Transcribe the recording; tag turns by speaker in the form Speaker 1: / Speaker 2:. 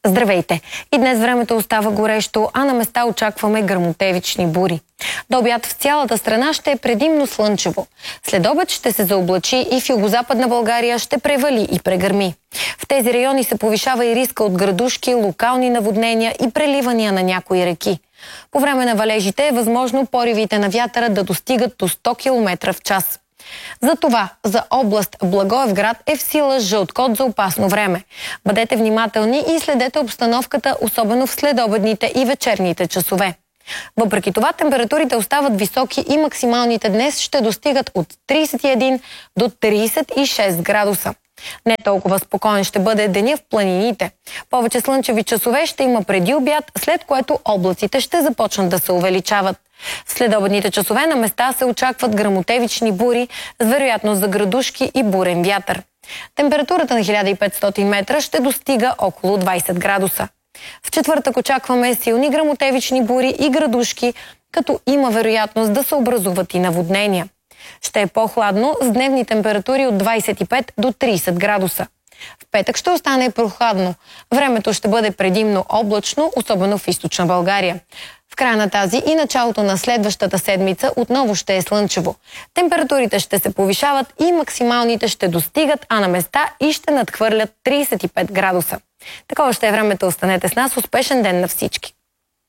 Speaker 1: Здравейте! И днес времето остава горещо, а на места очакваме гръмотевични бури. До обяд в цялата страна ще е предимно слънчево. След обед ще се заоблачи и в югозападна България ще превали и прегърми. В тези райони се повишава и риска от градушки, локални наводнения и преливания на някои реки. По време на валежите е възможно поривите на вятъра да достигат до 100 км в час. Затова за област Благоевград е в сила жълт код за опасно време. Бъдете внимателни и следете обстановката, особено в следобедните и вечерните часове. Въпреки това, температурите остават високи и максималните днес ще достигат от 31 до 36 градуса. Не толкова спокоен ще бъде деня в планините. Повече слънчеви часове ще има преди обяд, след което облаците ще започнат да се увеличават. В следобедните часове на места се очакват гръмотевични бури с вероятност за градушки и бурен вятър. Температурата на 1500 метра ще достига около 20 градуса. В четвъртък очакваме силни гръмотевични бури и градушки, като има вероятност да се образуват и наводнения. Ще е по-хладно с дневни температури от 25 до 30 градуса. В петък ще остане прохладно. Времето ще бъде предимно облачно, особено в източна България. В края на тази и началото на следващата седмица отново ще е слънчево. Температурите ще се повишават и максималните ще достигат, а на места и ще надхвърлят 35 градуса. Такова ще е времето. Останете с нас. Успешен ден на всички!